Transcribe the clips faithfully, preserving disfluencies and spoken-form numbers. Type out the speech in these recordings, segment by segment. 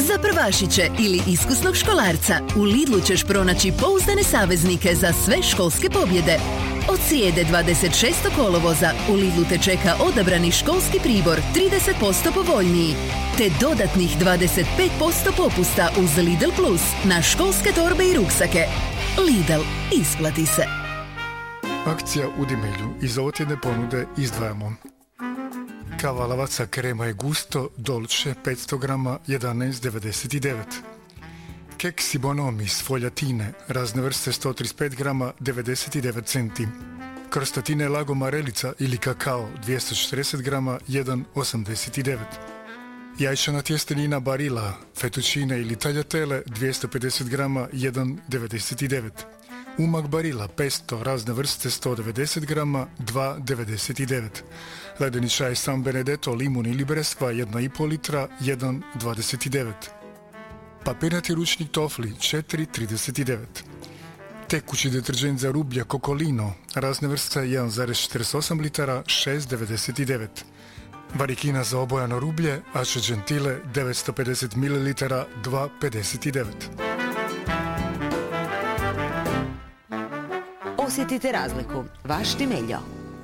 Za prvašiće ili iskusnog školarca u Lidlu ćeš pronaći pouzdane saveznike za sve školske pobjede. Od srijede dvadeset šestog kolovoza u Lidlu te čeka odabrani školski pribor trideset posto povoljniji, te dodatnih dvadeset pet posto popusta uz Lidl Plus na školske torbe i ruksake. Lidl, isplati se. Akcija u Dimelju. Iz ovotjedne ponude izdvajamo kava Lavazza Crema e Gusto Dolce petsto grama jedanaest devedeset devet. Keksi Bonomi s foljatine razne vrste sto trideset pet grama devedeset devet centi. Krostatine Lago Marelica ili kakao dvjesto četrdeset grama jedan osamdeset devet. Jajčana tjestenina Barilla, fettuccine ili tagliatelle dvjesto pedeset grama jedan devedeset devet. Umak Barilla pesto razne vrste sto devedeset grama dva devedeset devet. Ledeni čaj San Benedetto limun ili breskva jedna i pol litra jedan dvadeset devet. Papirnati ručnik Tofli četiri trideset devet. Tekući deterđent za rublje Kokolino razne vrste jedan zarez četrdeset osam litara šest devedeset devet. Varikina za obojano rublje Ace Gentile devetsto pedeset mililitara dva pedeset devet. Osjetite razliku. Vaš Dimeljo.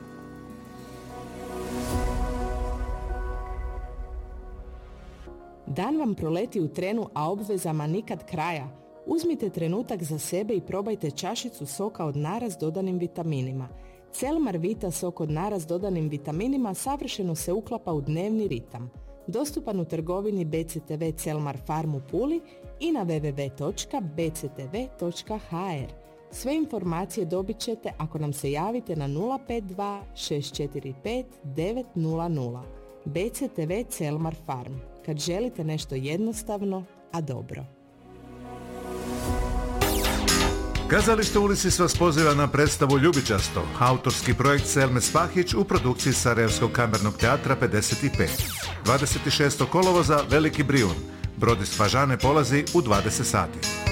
Dan vam proleti u trenu, a obvezama nikad kraja. Uzmite trenutak za sebe i probajte čašicu soka od nara s dodanim vitaminima. Celmar Vita sok od nara s dodanim vitaminima savršeno se uklapa u dnevni ritam. Dostupan u trgovini B C T V Celmar Farm u Puli i na w w w točka b c t v točka h r. Sve informacije dobit ćete ako nam se javite na nula pet dva šest četiri pet devet nula nula. B C T V Celmar Farm. Kad želite nešto jednostavno, a dobro. Kazalište Ulisis vas poziva na predstavu Ljubičasto, autorski projekt Selme Spahić u produkciji Sarajevskog kamernog teatra pedeset pet. dvadeset šestog kolovoza Veliki Brijun. Brod iz Fažane polazi u dvadeset sati.